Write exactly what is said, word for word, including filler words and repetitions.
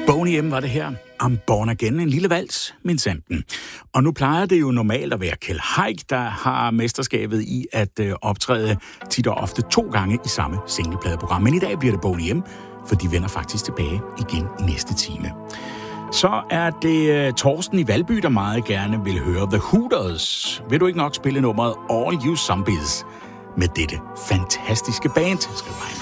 Boney M var det her. I'm Born Again, en lille vals, min sanden. Og nu plejer det jo normalt at være Kjeld Haik, der har mesterskabet i at øh, optræde tit og ofte to gange i samme singlepladeprogram. Men i dag bliver det Boney M, for de vender faktisk tilbage igen i næste time. Så er det uh, Torsten i Valby, der meget gerne vil høre The Hooters. Vil du ikke nok spille nummeret All You Zombies med dette fantastiske band, skriver han.